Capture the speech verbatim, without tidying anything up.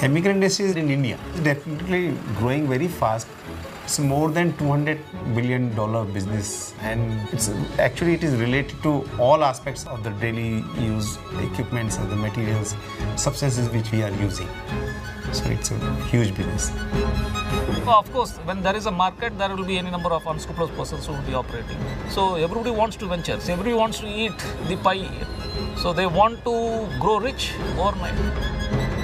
chemical industry in India is definitely growing very fast. It's more than two hundred billion dollar business, and it's actually it is related to all aspects of the daily use equipments of the materials, substances which we are using. So it's a huge business. Well, of course, when there is a market, there will be any number of unscrupulous persons who will be operating. So everybody wants to venture. So everybody wants to eat the pie. So they want to grow rich overnight.